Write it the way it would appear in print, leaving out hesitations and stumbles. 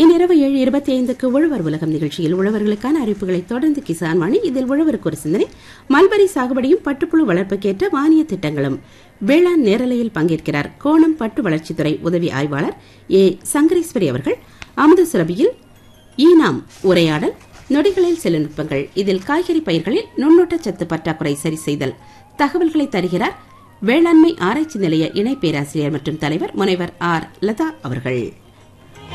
இன்றிரவு 7:25க்கு உழவர் உலகம் நிகழ்ச்சியில் உழவர்களுக்கான அறிவிப்புகளை தொடர்ந்து கிசான் வாணி. இதில் உழவருக்கு ஒரு சிந்தனை, மல்பரி சாகுபடியும் பட்டுப்புழு வளர்ப்புக்கேற்ற மானிய திட்டங்களும். வேளாண் நேரலையில் பங்கேற்கிறார் கோணம் பட்டு வளர்ச்சித்துறை உதவி ஆய்வாளர் ஏ சங்கரேஸ்வரி அவர்கள். அமுத சுரபியில் ஈனாம் உரையாடல், நொடிகளில் சில நுட்பங்கள். இதில் காய்கறி பயிர்களில் நுண்ணூட்டச்சத்து பற்றாக்குறை சரி செய்தல் தகவல்களை தருகிறார் வேளாண்மை ஆராய்ச்சி நிலைய இணை பேராசிரியர் மற்றும் தலைவர் முனைவர் ஆர் லதா அவர்கள்.